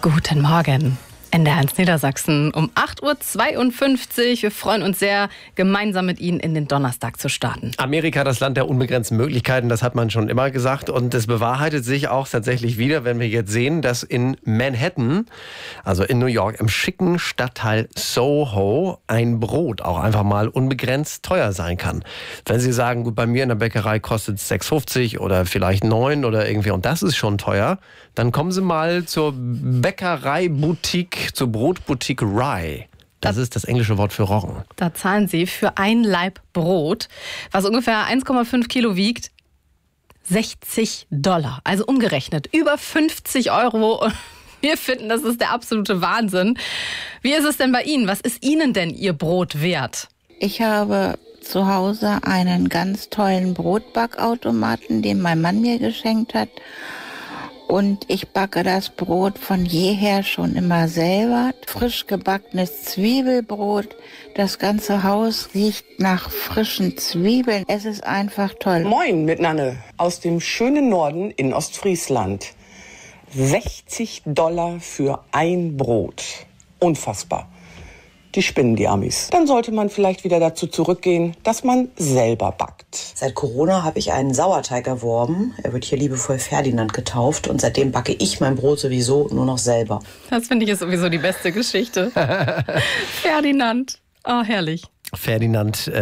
Guten Morgen. NDR1 Niedersachsen um 8.52 Uhr. Wir freuen uns sehr, gemeinsam mit Ihnen in den Donnerstag zu starten. Amerika, das Land der unbegrenzten Möglichkeiten, das hat man schon immer gesagt. Und es bewahrheitet sich auch tatsächlich wieder, wenn wir jetzt sehen, dass in Manhattan, also in New York, im schicken Stadtteil Soho, ein Brot auch einfach mal unbegrenzt teuer sein kann. Wenn Sie sagen, gut, bei mir in der Bäckerei kostet es 6,50 oder vielleicht 9 oder irgendwie, und das ist schon teuer, dann kommen Sie mal zur Bäckerei-Boutique, zur Brotboutique Rye. Das ist das englische Wort für Roggen. Da zahlen Sie für ein Laib Brot, was ungefähr 1,5 Kilo wiegt, $60. Also umgerechnet über 50 Euro. Und wir finden, das ist der absolute Wahnsinn. Wie ist es denn bei Ihnen? Was ist Ihnen denn Ihr Brot wert? Ich habe zu Hause einen ganz tollen Brotbackautomaten, den mein Mann mir geschenkt hat. Und ich backe das Brot von jeher schon immer selber. Frisch gebackenes Zwiebelbrot. Das ganze Haus riecht nach frischen Zwiebeln. Es ist einfach toll. Moin mit Nanne aus dem schönen Norden in Ostfriesland. $60 für ein Brot. Unfassbar. Die spinnen, die Amis. Dann sollte man vielleicht wieder dazu zurückgehen, dass man selber backt. Seit Corona habe ich einen Sauerteig erworben. Er wird hier liebevoll Ferdinand getauft. Und seitdem backe ich mein Brot sowieso nur noch selber. Das finde ich ist sowieso die beste Geschichte. Ferdinand. Oh, herrlich. Ferdinand